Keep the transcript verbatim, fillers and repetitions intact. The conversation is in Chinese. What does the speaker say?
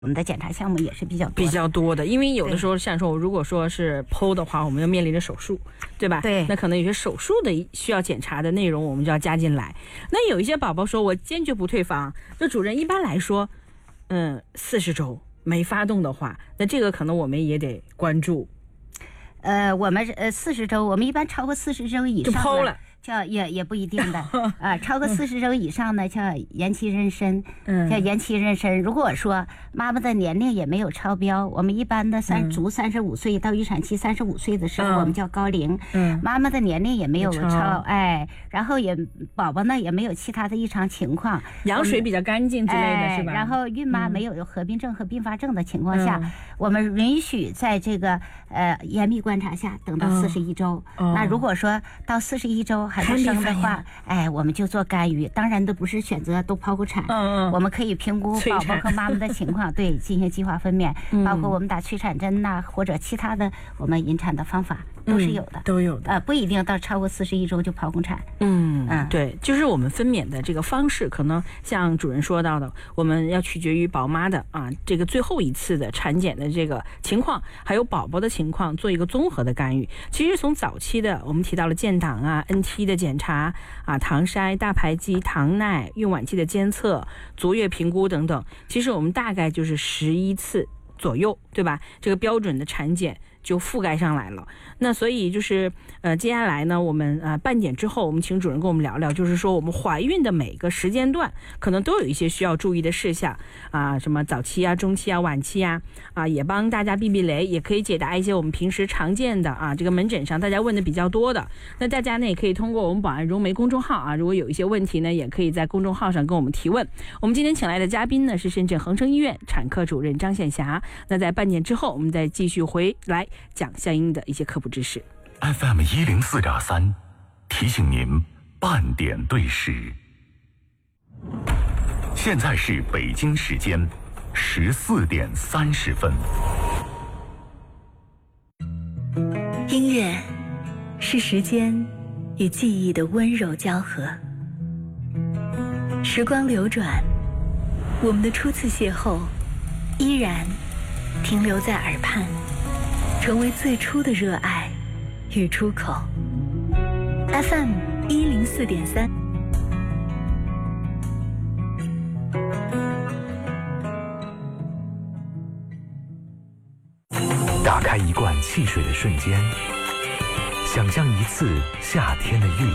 我们的检查项目也是比较多比较多的，因为有的时候像说，如果说是剖的话，我们要面临着手术，对吧？ 对， 那可能有些手术的需要检查的内容，我们就要加进来。那有一些宝宝说，我坚决不退房。那主任一般来说，嗯，四十周没发动的话，那这个可能我们也得关注。 呃，我们呃四十周，我们一般超过四十周以上就剖了。 叫也也不一定的啊、呃，超过四十周以上呢，叫延期妊娠， 嗯， 叫延期妊娠。如果说妈妈的年龄也没有超标，我们一般的三、嗯、足三十五岁到预产期三十五岁的时候，嗯、我们叫高龄。嗯，妈妈的年龄也没有超，哎，然后也宝宝呢也没有其他的异常情况， 羊水比较干净之类的、哎、是吧？ 然后孕妈没有合并症和并发症的情况下，嗯、我们允许在这个呃严密观察下等到四十一周。哦、那如果说到四十一周还不生的话，哎，我们就做干预。当然都不是选择都剖腹产，嗯嗯，我们可以评估宝宝和妈妈的情况，对，进行计划分娩，嗯、包括我们打催产针呐、啊，或者其他的我们引产的方法都是有的， 嗯、都有的。 呃，不一定到超过四十一周就剖宫产。 嗯嗯，对，就是我们分娩的这个方式，可能像主任说到的，我们要取决于宝妈的啊这个最后一次的产检的这个情况，还有宝宝的情况，做一个综合的干预。其实从早期的我们提到了建档啊、N T 的检查啊、糖筛、大排畸、糖耐、孕晚期的监测、足月评估等等，其实我们大概就是十一次左右，对吧？这个标准的产检就覆盖上来了。那所以就是呃，接下来呢，我们呃半点之后，我们请主任跟我们聊聊，就是说我们怀孕的每个时间段可能都有一些需要注意的事项啊，什么早期啊、中期啊、晚期啊，啊也帮大家避避雷，也可以解答一些我们平时常见的啊这个门诊上大家问的比较多的。那大家呢也可以通过我们宝安融媒公众号啊，如果有一些问题呢，也可以在公众号上跟我们提问。我们今天请来的嘉宾呢是深圳恒生医院产科主任张宪霞。那在半点之后，我们再继续回来讲相应的一些科普知识。 F M 一零四点三提醒您半点对时。现在是北京时间十四点三十分。 音乐是时间与记忆的温柔交合。时光流转，我们的初次邂逅依然停留在耳畔，成为最初的热爱与出口。 F M 一零四点三， 打开一罐汽水的瞬间，想象一次夏天的浴